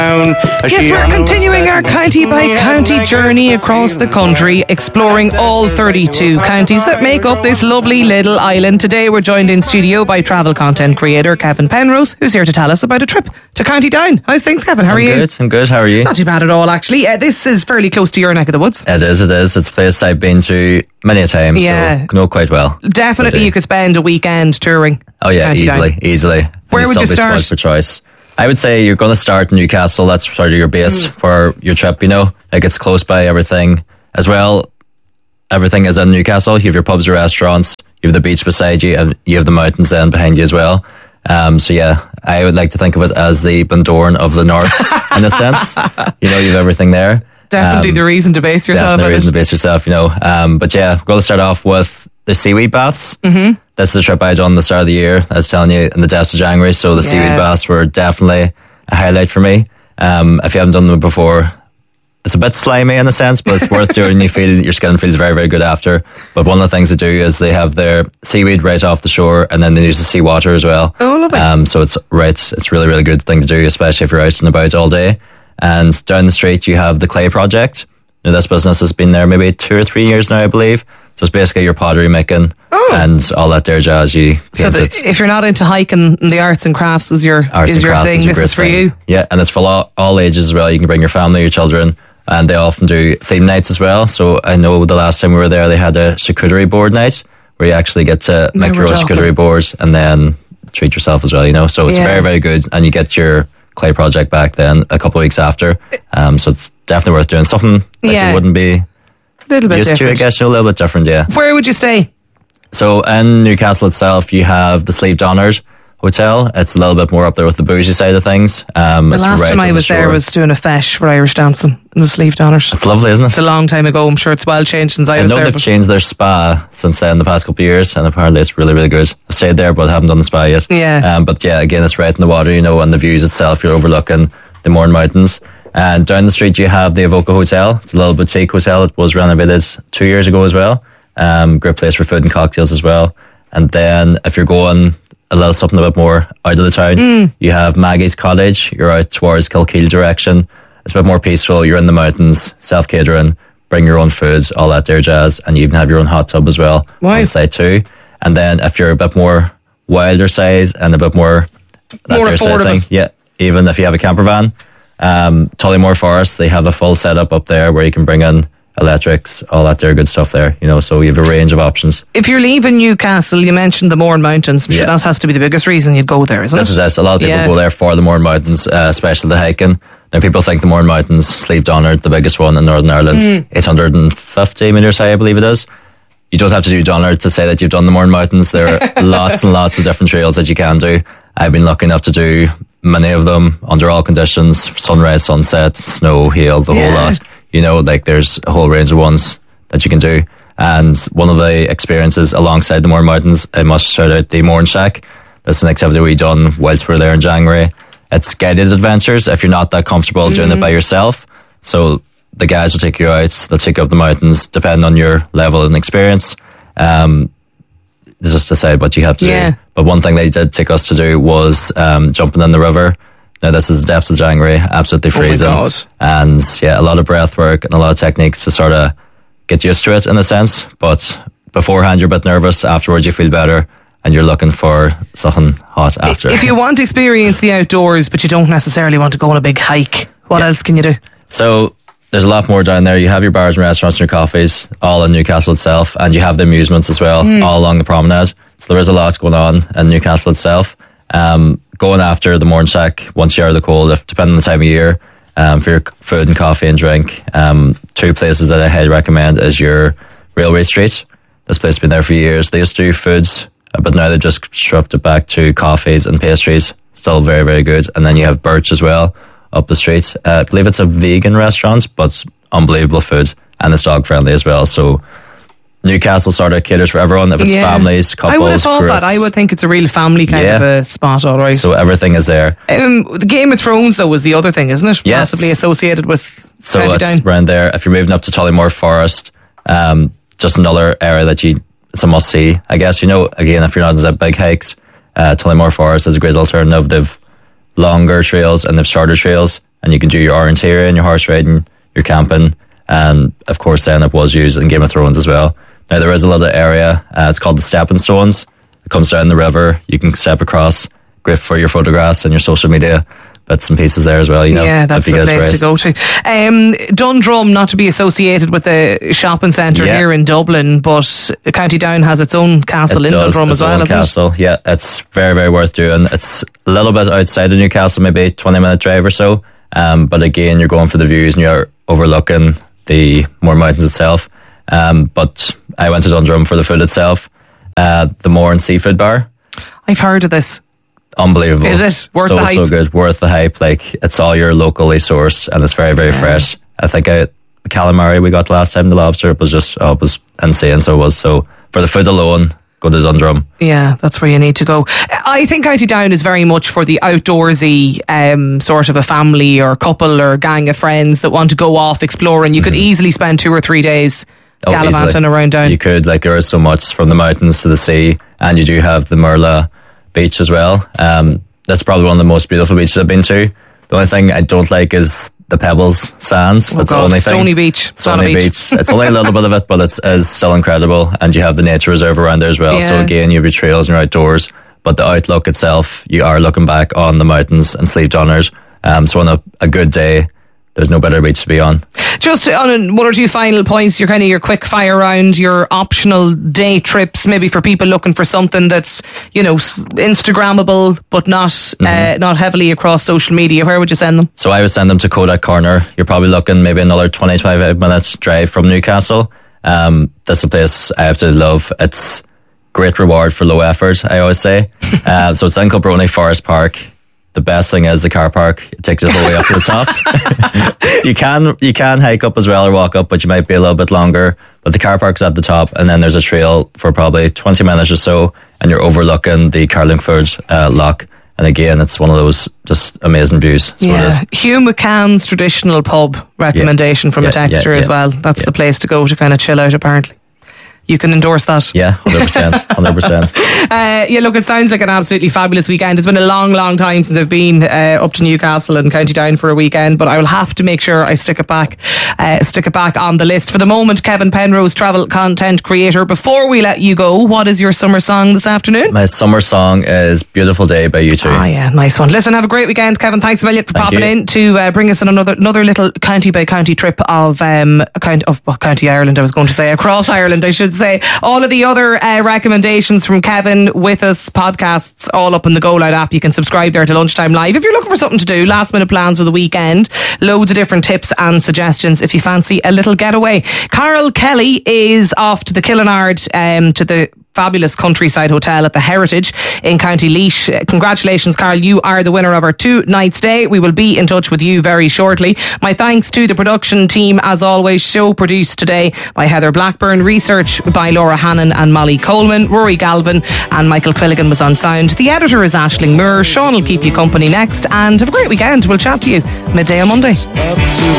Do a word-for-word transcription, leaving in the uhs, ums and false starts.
Yes, we're continuing our county by county journey across the country, exploring all thirty-two counties that make up this lovely little island. Today we're joined in studio by travel content creator Kevin Penrose, who's here to tell us about a trip to County Down. How's things, Kevin? How are I'm you? Good, I'm good. How are you? Not too bad at all, actually. Uh, this is fairly close to your neck of the woods. It is, it is. It's a place I've been to many a time, Yeah. so know quite well. Definitely you could spend a weekend touring. Oh yeah, County easily, Down. easily. Where And would you still be start? spoiled for choice. I would say you're going to start in Newcastle. That's sort of your base Mm. for your trip, you know. Like, it's close by everything as well. Everything is in Newcastle. You have your pubs or restaurants. You have the beach beside you, and you have the mountains then behind you as well. Um, so yeah, I would like to think of it as the Bundoran of the north in a sense. You know, you have everything there. Definitely Um, the reason to base yourself Definitely on reason it. to base yourself, you know. Um, but yeah, we're going to start off with the seaweed baths. Mm-hmm. This is a trip I done at the start of the year. I was telling you, in the depths of January. So the Yeah. seaweed baths were definitely a highlight for me. Um, if you haven't done them before, it's a bit slimy in a sense, but it's worth doing. You feel your skin feels very, very good after. But one of the things they do is they have their seaweed right off the shore, and then they use the seawater as well. Oh, lovely. Um, so it's right. It's really, really good thing to do, especially if you're out and about all day. And down the street, you have the Clay Project. Now, this business has been there maybe two or three years now, I believe. So it's basically your pottery making Oh. and all that there jazz. You So paint the, it. if you're not into hiking and the arts and crafts is your Arts is and your crafts thing, is a this great is for thing. you. Yeah, and it's for all, all ages as well. You can bring your family, your children, and they often do theme nights as well. So I know the last time we were there, they had a charcuterie board night where you actually get to Now make we're your own talking. charcuterie boards and then treat yourself as well, you know. So it's Yeah. very, very good. And you get your Clay Project back then a couple of weeks after. Um, so it's definitely worth doing. Something that Yeah. you wouldn't be A little bit used different. to, I guess. You know, a little bit different, yeah. Where would you stay? So in Newcastle itself, you have the Sleeve Donard Hotel. It's a little bit more up there with the bougie side of things. Um, The it's last right time on I the was there shore. was doing a fesh for Irish dancing in the Sleeve Donors. It's lovely, isn't it? It's a long time ago. I'm sure it's well changed since I, I was know there. they've but- changed their spa since then, the past couple of years, and apparently it's really, really good. I stayed there, but haven't done the spa yet. Yeah. Um, but yeah, again, it's right in the water, you know, and the views itself, you're overlooking the Mourne Mountains. And down the street, you have the Evoca Hotel. It's a little boutique hotel. It was renovated two years ago as well. Um, great place for food and cocktails as well. And then if you're going a little something a bit more out of the town, Mm. you have Maggie's Cottage. You're out towards Kilkeel direction. It's a bit more peaceful. You're in the mountains, self-catering, bring your own food, all that there jazz, and you even have your own hot tub as well Wow. on site too. And then if you're a bit more wilder size and a bit more that More there side of affordable. thing, yeah, even if you have a camper van, um, Tullymore Forest, they have a full setup up there where you can bring in electrics, all that there good stuff there, you know, so you have a range of options. If you're leaving Newcastle, you mentioned the Mourne Mountains. I'm sure Yeah. that has to be the biggest reason you'd go there, isn't This it? is it. A lot of people Yeah. go there for the Mourne Mountains, uh, especially the hiking. Now, people think the Mourne Mountains, Sleeve Donard, the biggest one in Northern Ireland, Mm. eight hundred fifty metres high, I believe it is. You don't have to do Donard to say that you've done the Mourne Mountains. There are lots and lots of different trails that you can do. I've been lucky enough to do many of them under all conditions, sunrise, sunset, snow, hail, the Yeah. whole lot. You know, like there's a whole range of ones that you can do. And one of the experiences alongside the Mourne Mountains, I must shout out the Mourne Shack. That's an activity we done whilst we were there in January. It's guided adventures if you're not that comfortable doing it by yourself. So the guys will take you out, they'll take you up the mountains, depending on your level and experience. Um, just decide what you have to Yeah. do. But one thing they did take us to do was um, jumping in the river. Now, this is the depths of January, absolutely Oh my freezing. God. And yeah, a lot of breath work and a lot of techniques to sort of get used to it in a sense. But beforehand, you're a bit nervous. Afterwards, you feel better and you're looking for something hot after. If you want to experience the outdoors, but you don't necessarily want to go on a big hike, what Yeah. else can you do? So there's a lot more down there. You have your bars and restaurants and your coffees all in Newcastle itself, and you have the amusements as well, all along the promenade. So there is a lot going on in Newcastle itself. Um, going after the Mourne Shack, once you're out of the cold, if depending on the time of year, um, for your c- food and coffee and drink, um, two places that I highly recommend is your Railway Street. This place has been there for years. They used to do foods, uh, but now they've just stripped it back to coffees and pastries. Still very, very good. And then you have Birch as well up the street. Uh, I believe it's a vegan restaurant, but unbelievable food, and it's dog friendly as well. So Newcastle sort of caters for everyone. If it's Yeah. families, couples, I would have thought groups. that. I would think it's a real family kind Yeah. of a spot, all right. So everything is there. um, the Game of Thrones, though, was the other thing, isn't it? Yes. Possibly associated with So County it's Down. around there. If you're moving up to Tullymore Forest, um, just another area that you, it's a must see, I guess. You know, again, if you're not into big hikes, uh, Tullymore Forest is a great alternative. They've longer trails and they've shorter trails. and you can do your orienteering, your horse riding, your camping, and of course then it was used in Game of Thrones as well. Now there is a little area, uh, it's called the Stepping Stones. It comes down the river, you can step across, great for your photographs and your social media bits and pieces there as well, you know. Yeah, that's the place great. to go to. Um, Dundrum, not to be associated with the shopping centre yeah. here in Dublin, but County Down has its own castle it in does, Dundrum its as well, own isn't castle. it? Yeah, it's very, very worth doing. It's a little bit outside of Newcastle, maybe a twenty minute drive or so. Um, but again, you're going for the views and you're overlooking the Moore Mountains itself. Um, but I went to Dundrum for the food itself. Uh, the Moore and Seafood Bar. I've heard of this. Unbelievable. Is it? Worth so, the hype? So good. Worth the hype. Like, it's all your locally sourced and it's very, very yeah. fresh. I think I, the calamari we got last time, the lobster, it was just, oh, it was insane. So it was. So for the food alone, go to Dundrum. Yeah, that's where you need to go. I think County Down is very much for the outdoorsy um, sort of a family or couple or gang of friends that want to go off exploring. You mm-hmm. could easily spend two or three days oh, gallivanting around Down. You could, like, there is so much from the mountains to the sea, and you do have the Merla beach as well. Um, that's probably one of the most beautiful beaches I've been to. The only thing I don't like is the Pebbles sands. Oh that's God, the only Stony thing. Beach. Stony Beach. Beach. It's only a little bit of it, but it's is still incredible. And you have the nature reserve around there as well. Yeah. So again, you have your trails and you're outdoors. But the outlook itself, you are looking back on the mountains and Slieve Doners. Um, so on a, a good day, there's no better beach to be on. Just on one or two final points, your kind of your quick fire round, your optional day trips, maybe for people looking for something that's, you know, Instagrammable but not mm-hmm. uh, not heavily across social media. Where would you send them? So I would send them to Kodak Corner. You're probably looking maybe another twenty to twenty-five minutes drive from Newcastle. Um, this is a place I absolutely love. It's great reward for low effort, I always say. uh, so it's in Kilbrony Forest Park. The best thing is the car park. It takes it all the way up to the top. you can you can hike up as well or walk up, but you might be a little bit longer. But the car park's at the top, and then there's a trail for probably twenty minutes or so, and you're overlooking the Carlingford uh, Loch. And again, it's one of those just amazing views. So yeah, Hugh McCann's traditional pub recommendation yeah. from yeah, a texter yeah, yeah. as well. That's yeah. the place to go to kind of chill out, apparently. You can endorse that. Yeah, one hundred percent. one hundred percent. uh, yeah, look, it sounds like an absolutely fabulous weekend. It's been a long, long time since I've been uh, up to Newcastle and County Down for a weekend, but I will have to make sure I stick it back uh, stick it back on the list. For the moment, Kevin Penrose, travel content creator. Before we let you go, what is your summer song this afternoon? My summer song is Beautiful Day by U two. Ah, yeah, nice one. Listen, have a great weekend, Kevin. Thanks a million for Thank popping you. in to uh, bring us on another another little county by county trip of um, count of well, County Ireland, I was going to say, across Ireland, I should say. All of the other uh, recommendations from Kevin with us, podcasts, all up in the Go Loud app. You can subscribe there to Lunchtime Live. If you're looking for something to do, last minute plans for the weekend, loads of different tips and suggestions if you fancy a little getaway. Carol Kelly is off to the Killinard, um, to the fabulous countryside hotel at the Heritage in County Laois. Congratulations, Carl. You are the winner of our two night stay. We will be in touch with you very shortly. My thanks to the production team, as always. Show produced today by Heather Blackburn. Research by Laura Hannon and Molly Coleman. Rory Galvin and Michael Quilligan was on sound. The editor is Aisling Moore. Sean will keep you company next. And have a great weekend. We'll chat to you midday on Monday.